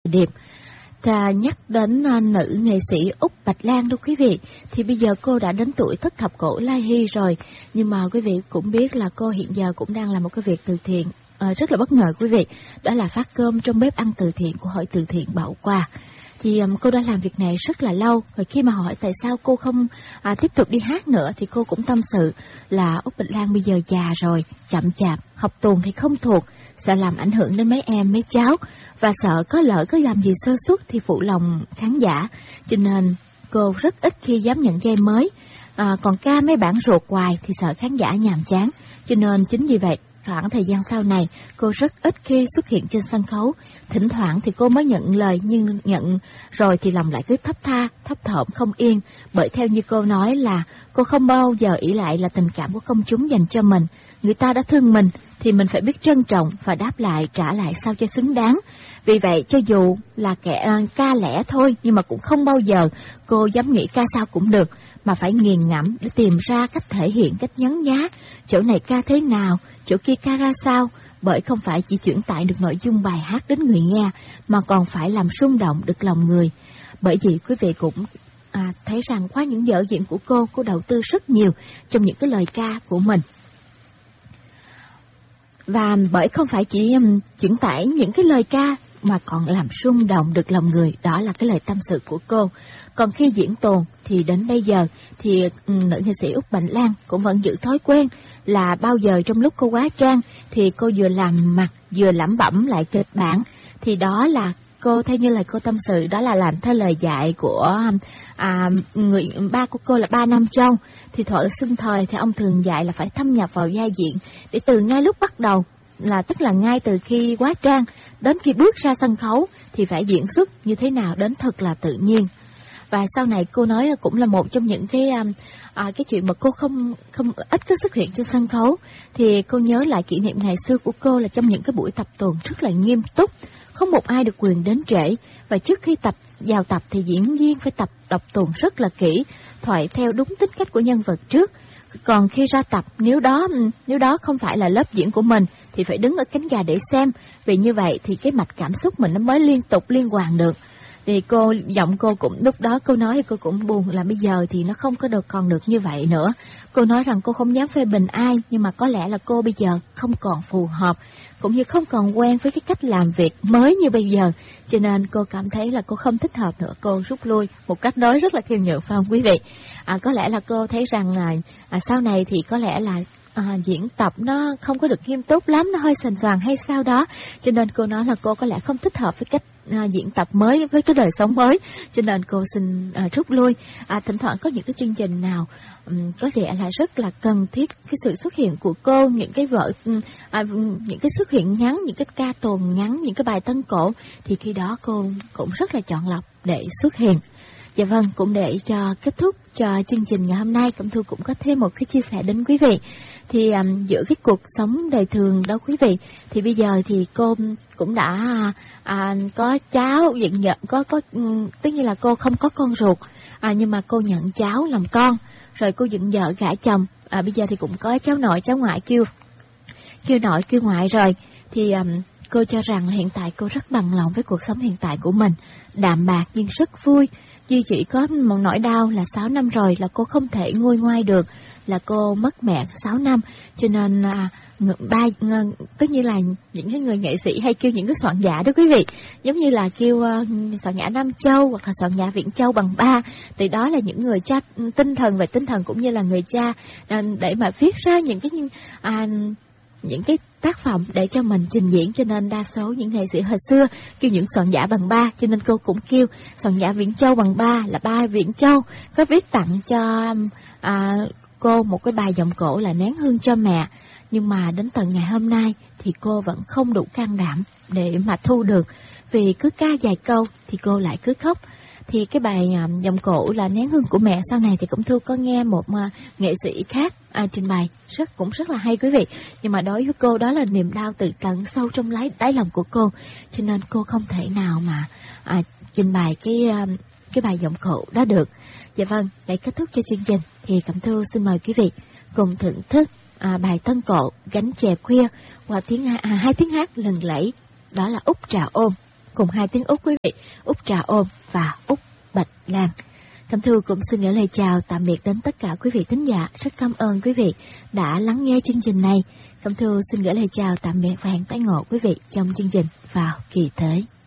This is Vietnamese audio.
điệp. Nhắc đến nữ nghệ sĩ Úc Bạch Lan đó quý vị, thì bây giờ cô đã đến tuổi thất thập cổ lai hy rồi, nhưng mà quý vị cũng biết là cô hiện giờ cũng đang làm một cái việc từ thiện rất là bất ngờ quý vị, đó là phát cơm trong bếp ăn từ thiện của hội từ thiện Bảo Quà. Thì cô đã làm việc này rất là lâu, rồi khi mà hỏi tại sao cô không tiếp tục đi hát nữa thì cô cũng tâm sự là Úc Bạch Lan bây giờ già rồi, chậm chạp, học tuồng thì không thuộc, sợ làm ảnh hưởng đến mấy em mấy cháu, và sợ có lỡ có làm gì sơ suất thì phụ lòng khán giả, cho nên cô rất ít khi dám nhận vai mới. Còn ca mấy bản ruột hoài thì sợ khán giả nhàm chán, cho nên chính vì vậy khoảng thời gian sau này cô rất ít khi xuất hiện trên sân khấu. Thỉnh thoảng thì cô mới nhận lời, nhưng nhận rồi thì lòng lại cứ thấp thỏm không yên, bởi theo như cô nói là cô không bao giờ ỷ lại là tình cảm của công chúng dành cho mình. Người ta đã thương mình thì mình phải biết trân trọng và đáp lại, trả lại sao cho xứng đáng. Vì vậy cho dù là kẻ ca lẻ thôi, nhưng mà cũng không bao giờ cô dám nghĩ ca sao cũng được, mà phải nghiền ngẫm để tìm ra cách thể hiện, cách nhấn nhá, chỗ này ca thế nào, chỗ kia ca ra sao, bởi không phải chỉ chuyển tải được nội dung bài hát đến người nghe, mà còn phải làm rung động được lòng người. Bởi vì quý vị cũng thấy rằng qua những vở diễn của cô đầu tư rất nhiều trong những cái lời ca của mình. Và bởi không phải chỉ chuyển tải những cái lời ca mà còn làm rung động được lòng người, đó là cái lời tâm sự của cô. Còn khi diễn tuồng thì đến bây giờ thì nữ nghệ sĩ Úc Bạch Lan cũng vẫn giữ thói quen là bao giờ trong lúc cô hóa trang thì cô vừa làm mặt vừa lẩm bẩm lại kịch bản. Thì đó là cô, theo như lời cô tâm sự, đó là làm theo lời dạy của người ba của cô là Ba Nam Châu. Thì thuở xưng thời thì ông thường dạy là phải thâm nhập vào vai diễn, để từ ngay lúc bắt đầu, là tức là ngay từ khi hóa trang đến khi bước ra sân khấu thì phải diễn xuất như thế nào đến thật là tự nhiên. Và sau này cô nói là cũng là một trong những cái chuyện mà cô không ít có xuất hiện trên sân khấu. Thì cô nhớ lại kỷ niệm ngày xưa của cô là trong những cái buổi tập tuồng rất là nghiêm túc, không một ai được quyền đến trễ, và trước khi vào tập thì diễn viên phải đọc tuồng rất là kỹ, thoại theo đúng tính cách của nhân vật trước. Còn khi ra tập, nếu đó không phải là lớp diễn của mình thì phải đứng ở cánh gà để xem, vì như vậy thì cái mạch cảm xúc mình nó mới liên hoàn được. Thì giọng cô cũng lúc đó cô nói, cô cũng buồn là bây giờ thì nó không có còn được như vậy nữa. Cô nói rằng cô không dám phê bình ai, nhưng mà có lẽ là cô bây giờ không còn phù hợp, cũng như không còn quen với cái cách làm việc mới như bây giờ, cho nên cô cảm thấy là cô không thích hợp nữa, cô rút lui một cách nói rất là khiêm nhường, phải không quý vị? Có lẽ là cô thấy rằng sau này thì có lẽ là diễn tập nó không có được nghiêm túc lắm, nó hơi sành soàng hay sao đó, cho nên cô nói là cô có lẽ không thích hợp với cách diễn tập mới, với cái đời sống mới, cho nên cô xin rút lui. Thỉnh thoảng có những cái chương trình nào có thể là rất là cần thiết cái sự xuất hiện của cô, những cái những cái xuất hiện ngắn, những cái ca tuồng ngắn, những cái bài tân cổ, thì khi đó cô cũng rất là chọn lọc để xuất hiện. Dạ vâng, cũng để cho kết thúc cho chương trình ngày hôm nay, Cẩm Thu cũng có thêm một cái chia sẻ đến quý vị. Thì giữa cái cuộc sống đời thường đó quý vị, thì bây giờ thì cô cũng đã có cháu, tất nhiên là cô không có con ruột, nhưng mà cô nhận cháu làm con, rồi cô dựng vợ gả chồng, bây giờ thì cũng có cháu nội cháu ngoại kêu nội kêu ngoại rồi. Thì cô cho rằng là hiện tại cô rất bằng lòng với cuộc sống hiện tại của mình, đạm bạc nhưng rất vui. Duy chỉ có một nỗi đau là 6 năm rồi là cô không thể nguôi ngoai được, là cô mất mẹ 6 năm, cho nên tất nhiên là những cái người nghệ sĩ hay kêu những cái soạn giả đó quý vị, giống như là kêu soạn giả Nam Châu hoặc là soạn giả Viễn Châu bằng ba, thì đó là những người cha tinh thần về tinh thần cũng như là người cha để mà viết ra những cái tác phẩm để cho mình trình diễn, cho nên đa số những nghệ sĩ hồi xưa kêu những soạn giả bằng ba, cho nên cô cũng kêu soạn giả Viễn Châu bằng ba, là ba Viễn Châu. Có viết tặng cho cô một cái bài giọng cổ là Nén Hương Cho Mẹ, nhưng mà đến tận ngày hôm nay thì cô vẫn không đủ can đảm để mà thu được, vì cứ ca vài câu thì cô lại cứ khóc. Thì cái bài giọng cổ là Nén Hương Của Mẹ sau này thì cũng Thu có nghe một nghệ sĩ khác trình bày cũng rất là hay quý vị, nhưng mà đối với cô đó là niềm đau từ tận sâu trong đáy lòng của cô, cho nên cô không thể nào mà trình bày cái bài giọng cổ đó được. Dạ vâng, để kết thúc cho chương trình thì Cẩm Thu xin mời quý vị cùng thưởng thức bài tân cổ Gánh Chè Khuya qua hai tiếng hát lừng lẫy, đó là Út Trà Ôm. cùng hai tiếng Úc quý vị, Úc Trà Ôm và Úc Bạch Lan. Cẩm Thu cũng xin gửi lời chào tạm biệt đến tất cả quý vị thính giả. Rất cảm ơn quý vị đã lắng nghe chương trình này. Cẩm Thu xin gửi lời chào tạm biệt và hẹn tái ngộ quý vị trong chương trình vào kỳ tới.